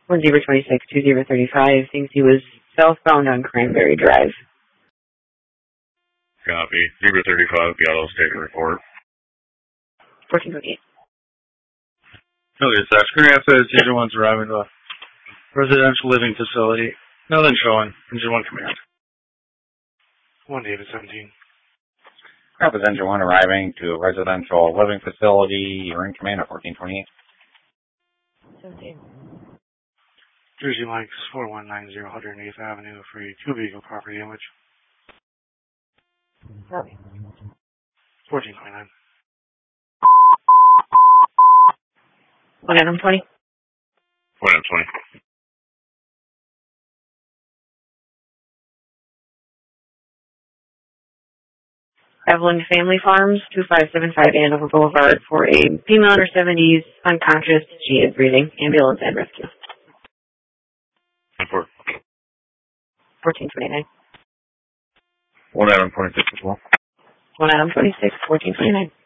1026-2035 thinks he was southbound on Cranberry Drive. Copy. Zebra 35, Gallows, take a report. 1428. Okay, Sachs. Green says Engine 1's arriving to a residential living facility. Nothing showing. Engine 1 command. 1 David 17. Rapids Engine 1 arriving to a residential living facility. You're in command at 1428. 17. Jersey Mike's 4190 108th Avenue for a 2-vehicle property damage. Copy. 1429. 1 Adam 20. 1 Adam 20. Evelyn Family Farms, 2575 Andover Boulevard for a female under 70s, unconscious. She is breathing. Ambulance and rescue. 1429. 1 Adam 26 as well. 1 Adam 26, 1429.